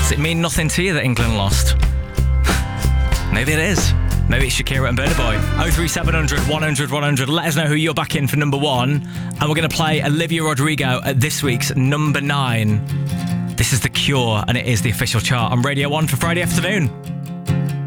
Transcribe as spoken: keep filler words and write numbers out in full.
Does it mean nothing to you that England lost? Maybe it is. Maybe it's Shakira and Burna Boy. oh three seven hundred, one hundred, one hundred. Let us know who you're backing for number one. And we're going to play Olivia Rodrigo at this week's number nine. This is The Cure, and it is the official chart on Radio one for Friday afternoon.